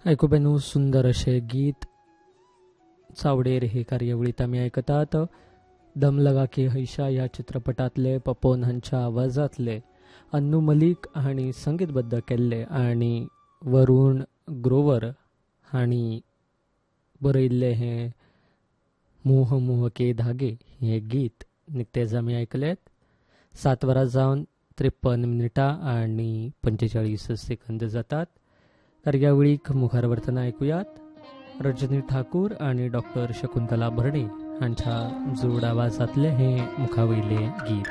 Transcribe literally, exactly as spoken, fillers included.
ऐकू बेनू सुंदर असे गीत चावडेर हे कार्यावळीत आम्ही ऐकतात. दम लगा के हैशा या चित्रपटातले पपोन हांच्या आवाजातले अन्नू मलिक हांणी संगीतबद्ध केल्ले आणि वरुण ग्रोवर हांणी बरयल्ले हे मुह मुह के धागे हे गीत निकतेच आमी ऐकलेत. सात वरां जावन त्रेपन्न मिनिटां आणि पंचेचाळीस सेकंद जातात. कार्यावळीक मुखार व्हरतना ऐकुयात रजनी ठाकूर आणि डॉक्टर शकुंतला भरणे हांच्या जोड आवाजातले हे मुखावयले गीत.